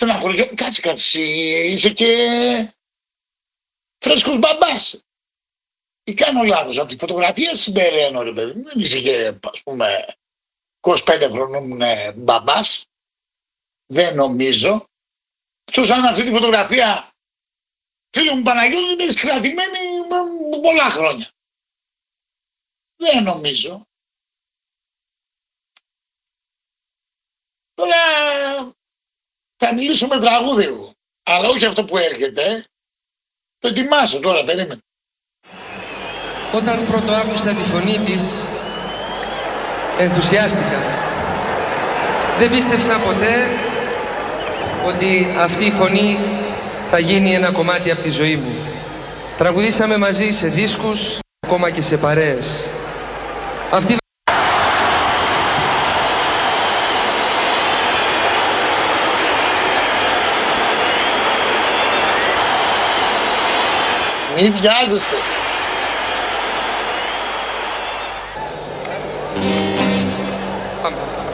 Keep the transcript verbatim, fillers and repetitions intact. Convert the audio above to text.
στεναχωριόμουν. Κάτσε, κάτσε, είσαι και φρέσκος μπαμπάς. Ή κάνω λάθος, από τη φωτογραφία συμπεραίνω, ρε παιδί μου, δεν είσαι και, ας πούμε, είκοσι πέντε χρονών μου είναι μπαμπάς. Δεν νομίζω. Εκτός αν αυτή τη φωτογραφία, φίλε μου Παναγιώτη, είναι κρατημένη με πολλά χρόνια. Δεν νομίζω. Τώρα θα μιλήσω με τραγούδι εγώ. Αλλά όχι αυτό που έρχεται. Το ετοιμάσω τώρα, περίμενε. Όταν πρώτο άκουσα τη φωνή της, ενθουσιάστηκα. Δεν πίστεψα ποτέ ότι αυτή η φωνή θα γίνει ένα κομμάτι από τη ζωή μου. Τραγουδήσαμε μαζί σε δίσκους, ακόμα και σε παρέες. Αυτή... Μην βιάζεστε. Πάμε.